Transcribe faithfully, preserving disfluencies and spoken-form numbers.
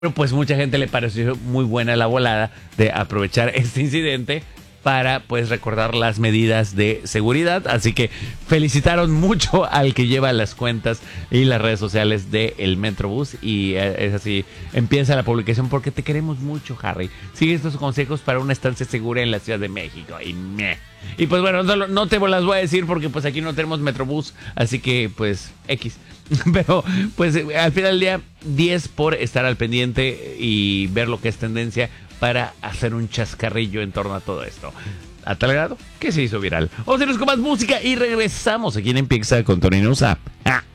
Pero pues mucha gente le pareció muy buena la volada de aprovechar este incidente para pues recordar las medidas de seguridad. Así que felicitaron mucho al que lleva las cuentas y las redes sociales del Metrobús. Y eh, es así, empieza la publicación porque te queremos mucho, Harry. Sigue estos consejos para una estancia segura en la Ciudad de México. Y meh. Y pues bueno, no, no te las voy a decir porque pues aquí no tenemos Metrobús. Así que pues X. Pero pues al final del día, diez por estar al pendiente y ver lo que es tendencia para hacer un chascarrillo en torno a todo esto. A tal grado que se hizo viral. Vamos a irnos con más música y regresamos aquí en Empieza con Tony Nusa. ¡Ah!